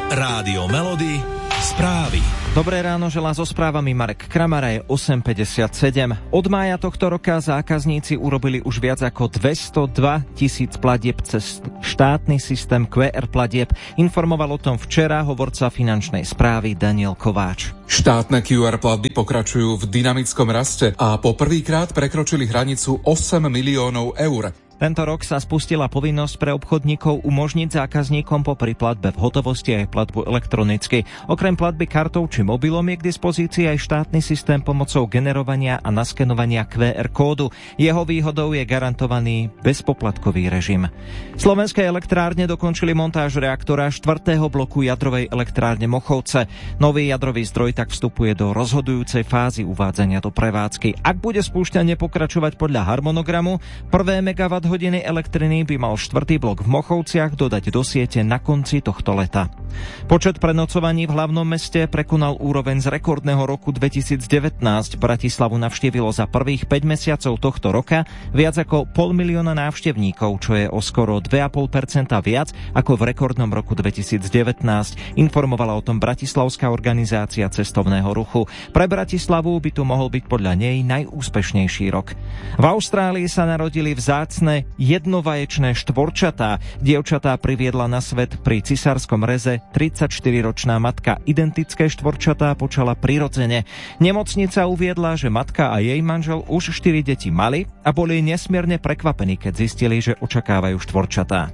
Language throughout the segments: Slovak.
Rádio Melody, správy. Dobré ráno, želá so správami Marek Kramara, je 8:57. Od mája tohto roka zákazníci urobili už viac ako 202 000 platieb cez štátny systém QR platieb. Informoval o tom včera hovorca finančnej správy Daniel Kováč. Štátne QR platby pokračujú v dynamickom raste a poprvýkrát prekročili hranicu 8 miliónov eur. Tento rok sa spustila povinnosť pre obchodníkov umožniť zákazníkom popri platbe v hotovosti aj platbu elektronicky. Okrem platby kartou či mobilom je k dispozícii aj štátny systém pomocou generovania a naskenovania QR kódu. Jeho výhodou je garantovaný bezpoplatkový režim. Slovenské elektrárne dokončili montáž reaktora 4. bloku jadrovej elektrárne Mochovce. Nový jadrový zdroj tak vstupuje do rozhodujúcej fázy uvádzania do prevádzky. Ak bude spúšťanie pokračovať podľa harmonogramu, prvé megawatt hodiny elektriny by mal 4. blok v Mochovciach dodať do siete na konci tohto leta. Počet prenocovaní v hlavnom meste prekonal úroveň z rekordného roku 2019. Bratislavu navštívilo za prvých 5 mesiacov tohto roka viac ako 500 000 návštevníkov, čo je o skoro 2,5% viac ako v rekordnom roku 2019. Informovala o tom bratislavská organizácia cestovného ruchu. Pre Bratislavu by tu mohol byť podľa nej najúspešnejší rok. V Austrálii sa narodili vzácne jednovaječné štvorčatá. Dievčatá priviedla na svet pri cisárskom reze 34-ročná matka. Identické štvorčatá počala prirodzene. Nemocnica uviedla, že matka a jej manžel už 4 deti mali a boli nesmierne prekvapení, keď zistili, že očakávajú štvorčatá.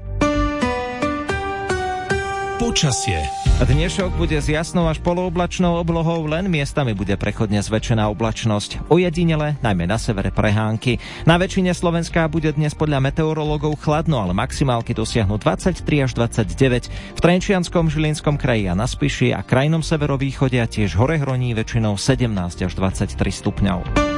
Počasie. Dnešok bude s jasnou až polooblačnou oblohou, len miestami bude prechodne zväčšená oblačnosť. Ojedinele, najmä na severe prehánky. Na väčšine Slovenska bude dnes podľa meteorológov chladno, ale maximálky dosiahnu 23 až 29. V Trenčianskom, Žilinskom kraji a na Spiši a krajnom severovýchode a tiež Horehroní väčšinou 17 až 23 stupňov.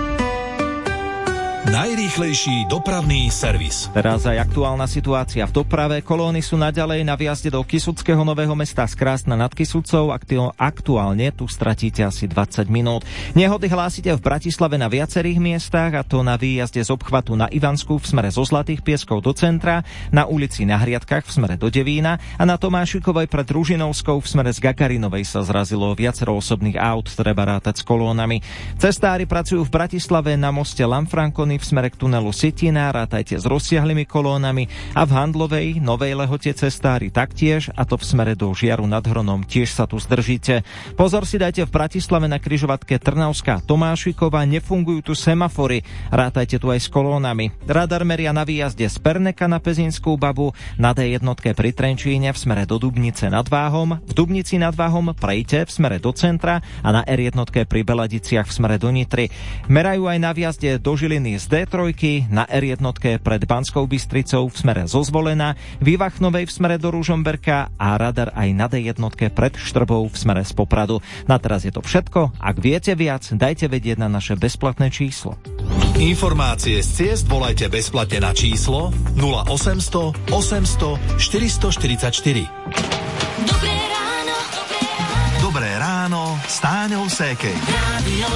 Najrýchlejší dopravný servis. Teraz aj aktuálna situácia v doprave. Kolóny sú naďalej na výjazde do Kysuckého Nového Mesta z Krásna nad Kysucou. Aktuálne tu stratíte asi 20 minút. Nehody hlásite v Bratislave na viacerých miestach, a to na výjazde z obchvatu na Ivansku v smere zo Zlatých Pieskov do centra, na ulici na Hriadkach v smere do Devína a na Tomášikovej pred Ružinovskou v smere z Gagarinovej sa zrazilo viacero osobných aut, treba rátať s kolónami. Cestári pracujú v Bratislave na moste Lanfranconi v smere k tunelu Sitina, rátajte s rozsiahlymi kolónami, a v Handlovej, Novej Lehote cestári taktiež, a to v smere do Žiaru nad Hronom, tiež sa tu zdržíte. Pozor si dajte v Bratislave na križovatke Trnavská Tomášikova, nefungujú tu semafory, rátajte tu aj s kolónami. Radar meria na výjazde z Perneka na Pezínskú Babu, na D1 pri Trenčíne v smere do Dubnice nad Váhom, v Dubnici nad Váhom prejte v smere do centra a na R1 pri Beladiciach v smere do Nitry. Merajú aj na výjazde do Žiliny z D3, na R1 pred Banskou Bystricou v smere zo Zvolena, v Ivachnovej v smere do Ružomberka a radar aj na D1 pred Štrbou v smere z Popradu. Na teraz je to všetko. Ak viete viac, dajte vedieť na naše bezplatné číslo. Informácie z ciest volajte bezplatne na číslo 0800 800 444. Dobré ráno. Dobré ráno s Táňou Sékej. Radio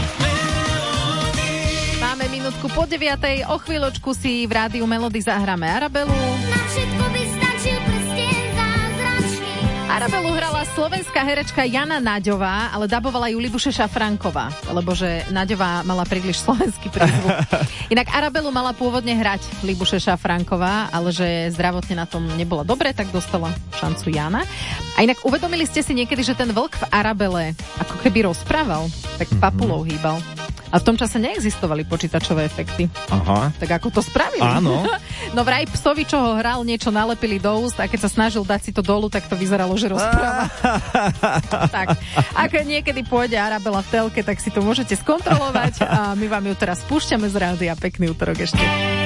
Máme minútku po 9:00, o chvíľočku si v Rádiu Melody zahráme Arabelu. Na všetko by stačil prsteň zázračný. Arabelu hrala slovenská herečka Jana Naďová, ale dabovala ju Libuše Šafránková, lebo že Naďová mala príliš slovenský prízvuk. Inak Arabelu mala pôvodne hrať Libuše Šafránková, ale že zdravotne na tom nebola dobre, tak dostala šancu Jana. A inak uvedomili ste si niekedy, že ten vlk v Arabele ako keby rozprával, tak papulou hýbal. A v tom čase neexistovali počítačové efekty. Aha. Tak ako to spravili? Áno. No vraj psovi, čo ho hral, niečo nalepili do úst a keď sa snažil dať si to dolu, tak to vyzeralo, že rozpráva. Tak, ak niekedy pôjde Arabela v telke, tak si to môžete skontrolovať a my vám ju teraz púšťame z rádia. Pekný utorok ešte.